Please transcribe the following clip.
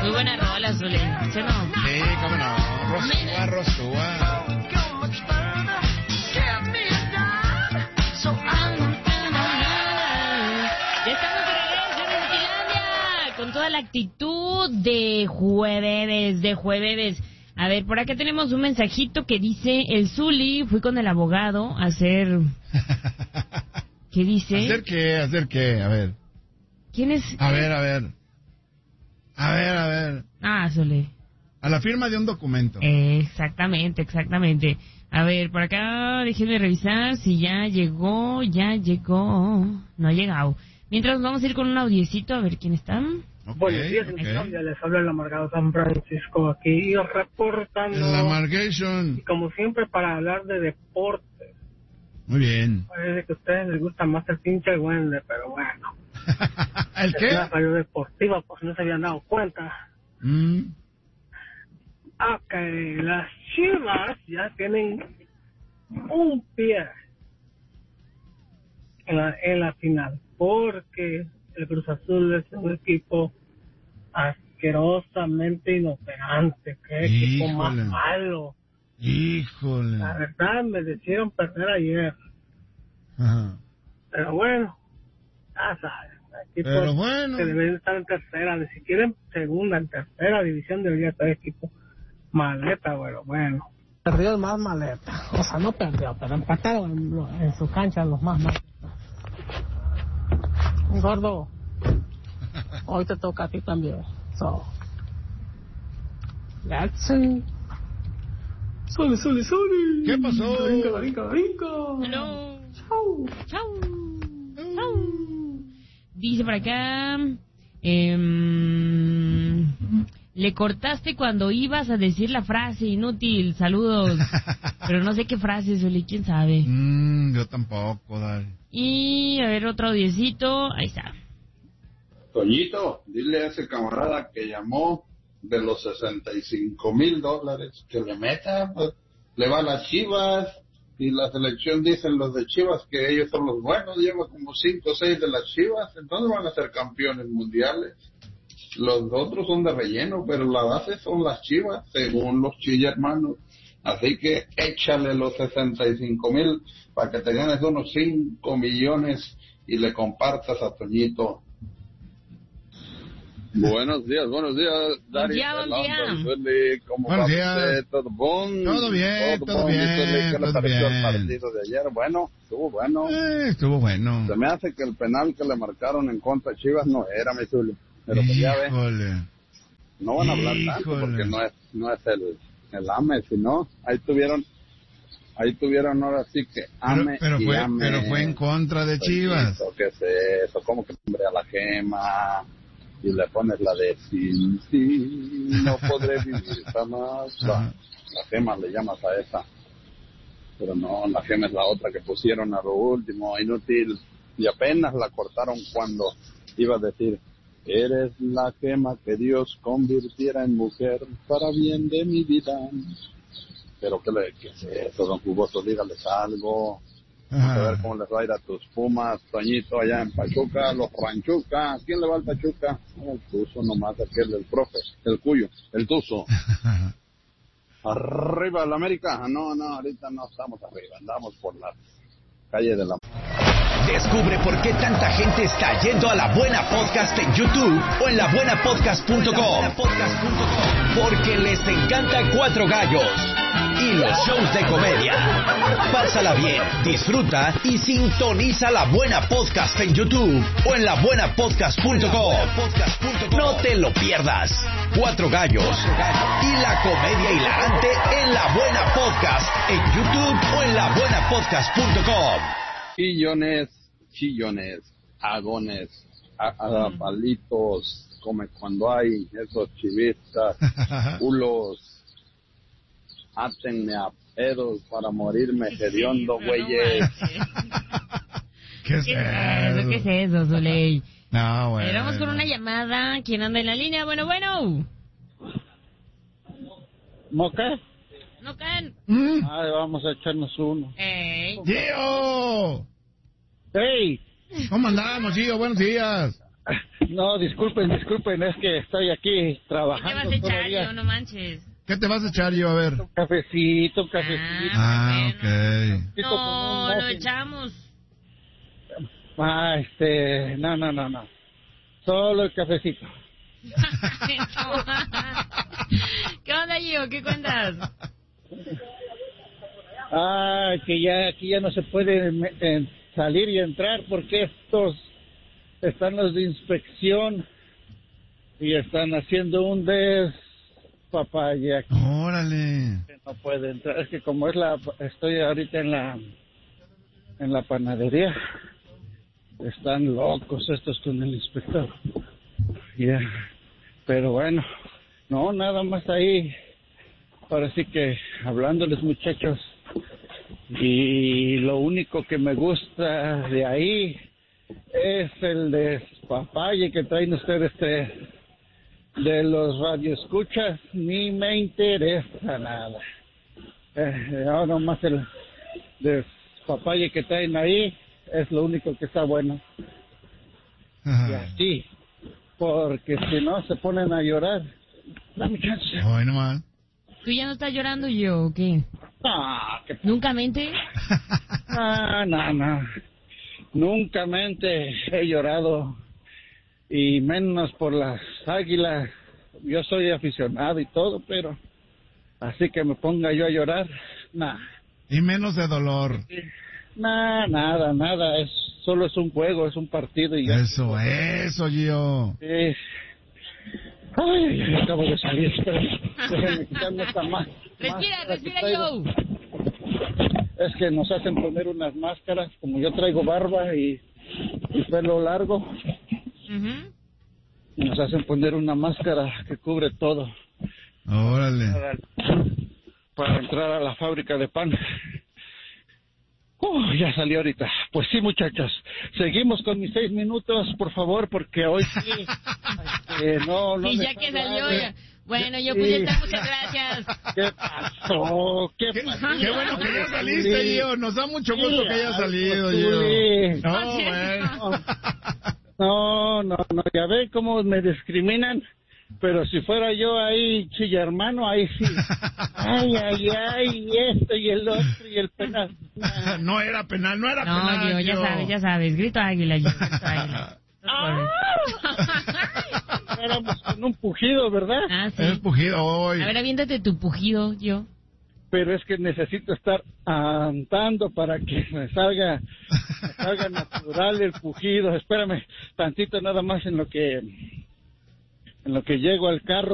Muy buena rola, Zule. ¿Sí o no? Sí, cómo no. Rosúa. Ya estamos de regreso en Finlandia con toda la actitud de jueves. A ver, por acá tenemos un mensajito que dice: el Zuli, fui con el abogado a hacer... ¿Qué dice? ¿Hacer qué? A ver. ¿Quién es? A ver. Ah, Zuli. A la firma de un documento. Exactamente. A ver, por acá déjenme revisar si ya llegó. No ha llegado. Mientras vamos a ir con un audiecito a ver quién está. Buenos días, en Italia, les habla el amargado San Francisco aquí reportando. La Amargation. Y como siempre, para hablar de deportes. Muy bien. Parece que a ustedes les gusta más el pinche Wende, pero bueno. ¿El qué? Es una falla deportiva, pues no se habían dado cuenta. Ok, las Chivas ya tienen un pie en la final, porque el Cruz Azul es un equipo asquerosamente inoperante. Qué equipo más malo. Híjole. La verdad, me decidieron perder ayer. Ajá. Pero bueno, ya sabes. Pero bueno. Que deberían estar en tercera, ni siquiera en segunda, en tercera división debería estar el equipo maleta, bueno. Perdió el más maleta. O sea, no perdió, pero empataron en su cancha los más maletas. Gordo, hoy te toca a ti también. So, let's see. Sole. ¿Qué pasó? Brinca. Hello. Chau. Dice por acá, le cortaste cuando ibas a decir la frase, inútil, saludos. Pero no sé qué frase, Zuli, quién sabe. Yo tampoco, dale. Y a ver, otro audiecito, ahí está. Toñito, dile a ese camarada que llamó de los $65,000 que le meta, pues, le va a las Chivas, y la selección dicen los de Chivas que ellos son los buenos, lleva como 5 o 6 de las Chivas, entonces van a ser campeones mundiales. Los otros son de relleno, pero la base son las Chivas, según los Chilla hermanos. Así que échale los 65,000 para que te ganes unos 5 millones y le compartas a Toñito. Buenos días, Dari. Buen día. ¿Cómo Buenos va días. usted? ¿Todo bien? Todo bien. ¿Qué le pareció el partido de ayer? Bueno, estuvo bueno. Estuvo bueno. Se me hace que el penal que le marcaron en contra de Chivas no era, mi Zuli. Pero pues ya ve, no van a hablar tanto porque no es el AME, sino ahí tuvieron ahora sí que AME pero fue en contra de Chivas. ¿Qué es eso? ¿Cómo que hombre a la Gema? Y le pones la de sin ti no podré vivir jamás. La Gema le llamas a esa. Pero no, la Gema es la otra que pusieron a lo último, inútil. Y apenas la cortaron cuando iba a decir: eres la Gema que Dios convirtiera en mujer para bien de mi vida. Pero ¿qué es eso, don Jugoso? Dígales algo. Vamos a ver cómo les va a ir a tus Pumas, Toñito, allá en Pachuca, los Ranchuca. ¿Quién le va al Pachuca? El Tuzo nomás, aquel, el profe, el Cuyo, el Tuzo. Arriba el América. No, ahorita no estamos arriba, andamos por la calle de la... Descubre por qué tanta gente está yendo a La Buena Podcast en YouTube o en labuenapodcast.com. Porque les encanta Cuatro Gallos y los shows de comedia. Pásala bien, disfruta y sintoniza La Buena Podcast en YouTube o en labuenapodcast.com. No te lo pierdas. Cuatro Gallos y la comedia hilarante en La Buena Podcast en YouTube o en labuenapodcast.com. Chillones, agones, palitos, come cuando hay esos chivistas, culos, átenme a pedos para morirme hediondo, güeyes. ¿Qué es eso, Zuley? No, bueno. Vamos con una llamada. ¿Quién anda en la línea? Bueno. ¿No qué? No can. Ay, vamos a echarnos uno. ¡Ey! ¡Gio! ¡Hey! ¿Cómo andamos, Gio? Buenos días. No, disculpen, es que estoy aquí ¿Qué trabajando. te vas a echar, todavía. yo? No manches. ¿Qué te vas a echar yo? A ver. Un cafecito. Ah, ok. No, lo echamos. No. Solo el cafecito. ¿Qué onda, Gio? ¿Qué cuentas? Que aquí ya no se puede salir y entrar porque estos están los de inspección y están haciendo un despapalle aquí. Órale. No puede entrar, es que como estoy ahorita en la panadería, están locos estos con el inspector. Ya, pero bueno, no, nada más ahí, ahora sí que hablándoles, muchachos, y lo único que me gusta de ahí es el despapalle que traen ustedes de los radioescuchas, ni me interesa nada. Ahora nomás el despapalle que traen ahí es lo único que está bueno. Y así, porque si no se ponen a llorar. Dame chance. Hoy nomás. ¿Tú ya no estás llorando, yo o qué? ¿Nunca mente? No. Nunca he llorado, y menos por las Águilas. Yo soy aficionado y todo, pero así que me ponga yo a llorar, nada. Y menos de dolor. Nada, solo es un juego, es un partido y ya. Eso, Gio. Sí. Ay, acabo de salir, déjenme quitarme esta máscara. Respira, Joe. Es que nos hacen poner unas máscaras, como yo traigo barba y pelo largo. Uh-huh. Nos hacen poner una máscara que cubre todo. Órale. Para entrar a la fábrica de pan. Ya salió ahorita. Pues sí, muchachos. Seguimos con mis 6 minutos, por favor, porque hoy sí. No. Y ya que salió, ya. Bueno, yo pues ya está, muchas gracias. ¿Qué pasó? Qué bueno que ya saliste, Gio. Nos da mucho gusto que hayas salido, Gio. No, ya ven cómo me discriminan. Pero si fuera yo ahí, chilla hermano, ahí sí. Ay, esto y el otro y el penal. No era penal. No, Gio, ya sabes. Grito águila, Gio. Éramos con un pujido, ¿verdad? Sí. Es pujido hoy. A ver, aviéntate tu pujido, yo. Pero es que necesito estar andando para que me salga natural el pujido. Espérame tantito nada más en lo que llego al carro.